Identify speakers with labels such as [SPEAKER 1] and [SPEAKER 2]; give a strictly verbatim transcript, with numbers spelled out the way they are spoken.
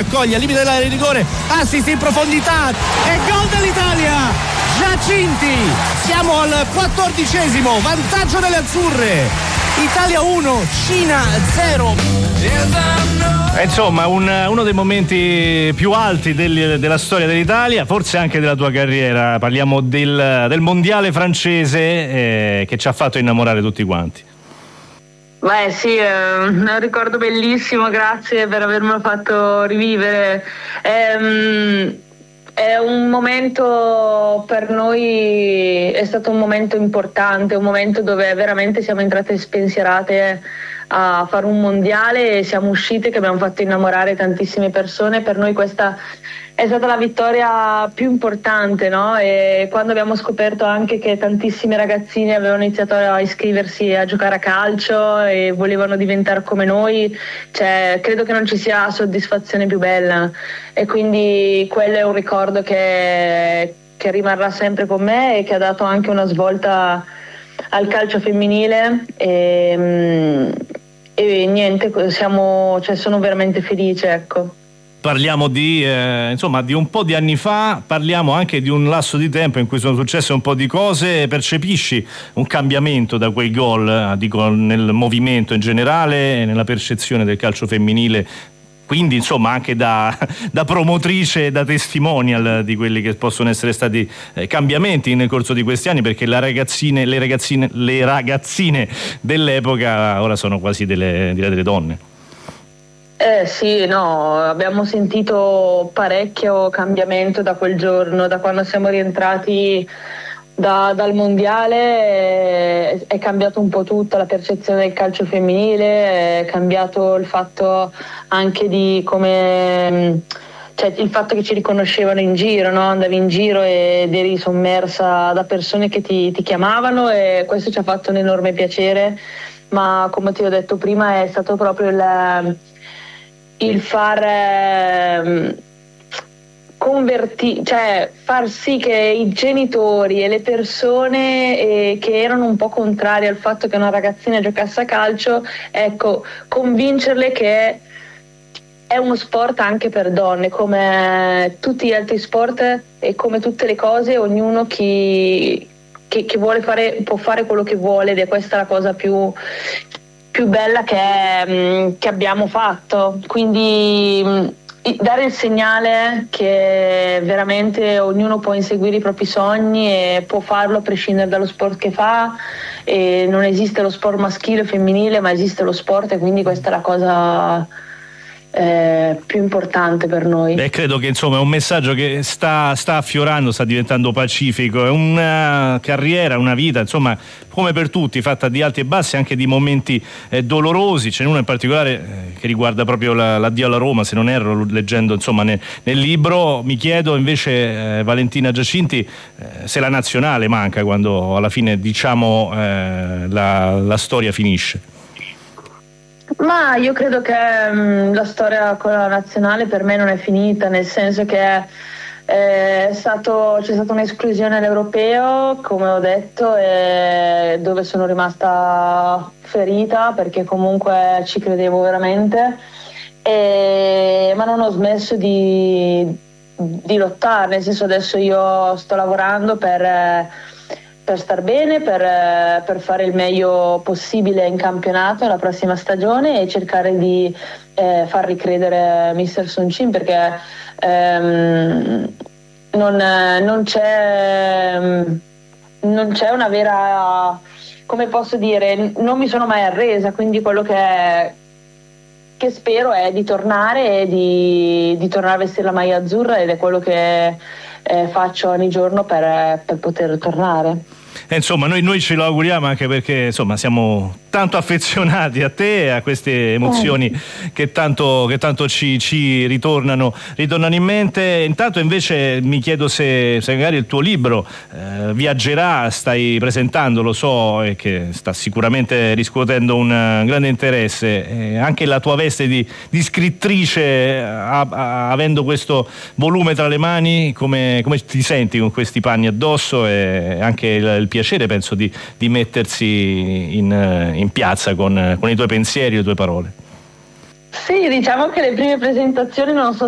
[SPEAKER 1] raccoglie al limite dell'area di rigore, assist in profondità e gol dell'Italia. Giacinti, siamo al quattordicesimo, vantaggio delle azzurre, Italia uno, Cina zero.
[SPEAKER 2] Eh, insomma, un, uno dei momenti più alti del, della storia dell'Italia, forse anche della tua carriera. Parliamo del, del mondiale francese eh, che ci ha fatto innamorare tutti quanti.
[SPEAKER 3] Beh sì, è un ricordo bellissimo, grazie per avermelo fatto rivivere. Ehm, È un momento per noi, è stato un momento importante, un momento dove veramente siamo entrate spensierate a fare un mondiale e siamo uscite che abbiamo fatto innamorare tantissime persone. Per noi questa è stata la vittoria più importante, no? E quando abbiamo scoperto anche che tantissimi ragazzini avevano iniziato a iscriversi a giocare a calcio e volevano diventare come noi, cioè, credo che non ci sia soddisfazione più bella, e quindi quello è un ricordo che, che rimarrà sempre con me e che ha dato anche una svolta al calcio femminile. E, e niente, siamo, cioè, sono veramente felice, ecco.
[SPEAKER 2] Parliamo di, eh, insomma, di un po' di anni fa, parliamo anche di un lasso di tempo in cui sono successe un po' di cose. Percepisci un cambiamento da quei gol, eh, dico, nel movimento in generale e nella percezione del calcio femminile? Quindi, insomma, anche da, da promotrice e da testimonial di quelli che possono essere stati eh, cambiamenti nel corso di questi anni, perché la ragazzine, le, ragazzine, le ragazzine dell'epoca ora sono quasi delle, direi, delle donne.
[SPEAKER 3] Eh sì, no, abbiamo sentito parecchio cambiamento da quel giorno, da quando siamo rientrati da, dal mondiale. È, è cambiato un po' tutta la percezione del calcio femminile, è cambiato il fatto anche di come, cioè il fatto che ci riconoscevano in giro, no? Andavi in giro ed eri sommersa da persone che ti, ti chiamavano, e questo ci ha fatto un enorme piacere. Ma come ti ho detto prima, è stato proprio il il far eh, converti, cioè far sì che i genitori e le persone eh, che erano un po' contrarie al fatto che una ragazzina giocasse a calcio, ecco, convincerle che è uno sport anche per donne, come tutti gli altri sport e come tutte le cose, ognuno chi, che, che vuole fare può fare quello che vuole, ed è questa la cosa più più bella che, che abbiamo fatto. Quindi dare il segnale che veramente ognuno può inseguire i propri sogni e può farlo a prescindere dallo sport che fa, e non esiste lo sport maschile o femminile, ma esiste lo sport, e quindi questa è la cosa Eh, più importante per noi.
[SPEAKER 2] Beh, credo che insomma è un messaggio che sta, sta affiorando, sta diventando pacifico. È una carriera, una vita, insomma, come per tutti, fatta di alti e bassi, anche di momenti eh, dolorosi. Ce n'è uno in particolare eh, che riguarda proprio la, l'addio alla Roma, se non erro, leggendo insomma ne, nel libro. Mi chiedo invece, eh, Valentina Giacinti, eh, se la nazionale manca quando alla fine, diciamo, eh, la, la storia finisce.
[SPEAKER 3] Ma io credo che mh, la storia con la nazionale per me non è finita, nel senso che è stato, c'è stata un'esclusione all'europeo, come ho detto, e dove sono rimasta ferita, perché comunque ci credevo veramente, e, ma non ho smesso di, di lottare, nel senso adesso io sto lavorando per... per star bene, per, per fare il meglio possibile in campionato la prossima stagione e cercare di eh, far ricredere mister Soncin, perché ehm, non, non c'è non c'è una vera, come posso dire, non mi sono mai arresa, quindi quello che, che spero è di tornare e di, di tornare a vestire la maglia azzurra, ed è quello che eh, faccio ogni giorno per, per poter tornare.
[SPEAKER 2] Eh, insomma, noi, noi ce lo auguriamo, anche perché insomma siamo tanto affezionati a te e a queste emozioni oh. che tanto, che tanto ci, ci ritornano, ritornano in mente. Intanto invece mi chiedo se, se magari il tuo libro eh, viaggerà, stai presentando, lo so, e che sta sicuramente riscuotendo un grande interesse, eh, anche la tua veste di, di scrittrice, a, a, avendo questo volume tra le mani, come, come ti senti con questi panni addosso, e anche il, il piacere, penso, di, di mettersi in, in piazza con, con i tuoi pensieri e le tue parole?
[SPEAKER 3] Sì, diciamo che le prime presentazioni non sono